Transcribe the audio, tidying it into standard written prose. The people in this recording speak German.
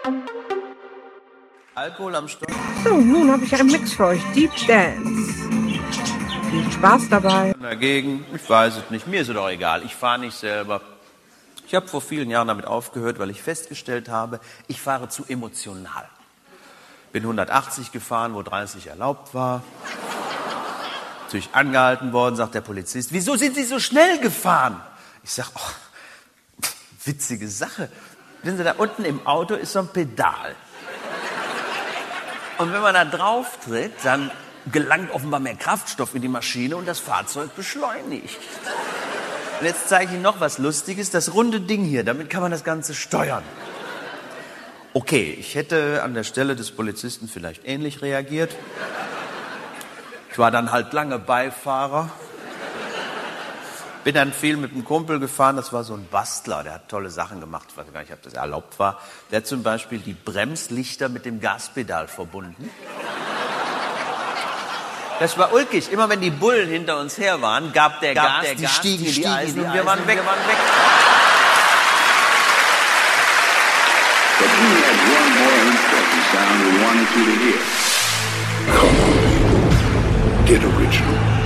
Alkohol am Steuer. So, nun habe ich einen Mix für euch. Deep Dance. Viel Spaß dabei. Dagegen, ich weiß es nicht, mir ist es doch egal, ich fahre nicht selber. Ich habe vor vielen Jahren damit aufgehört, weil ich festgestellt habe, ich fahre zu emotional. Bin 180 gefahren, wo 30 erlaubt war. Natürlich angehalten worden, sagt der Polizist, wieso sind Sie so schnell gefahren? Ich sag, oh, witzige Sache. Wissen Sie, da unten im Auto ist so ein Pedal. Und wenn man da drauf tritt, dann gelangt offenbar mehr Kraftstoff in die Maschine und das Fahrzeug beschleunigt. Und jetzt zeige ich Ihnen noch was Lustiges, das runde Ding hier, damit kann man das Ganze steuern. Okay, ich hätte an der Stelle des Polizisten vielleicht ähnlich reagiert. Ich war dann halt lange Beifahrer. Bin dann viel mit einem Kumpel gefahren, das war so ein Bastler, der hat tolle Sachen gemacht, ich weiß gar nicht, ob das erlaubt war. Der hat zum Beispiel die Bremslichter mit dem Gaspedal verbunden. Das war ulkig, immer wenn die Bullen hinter uns her waren, gab der Gas, die stiegen in die Eisen und wir waren weg. But we had one more important sound we wanted you to hear. Come on, get original.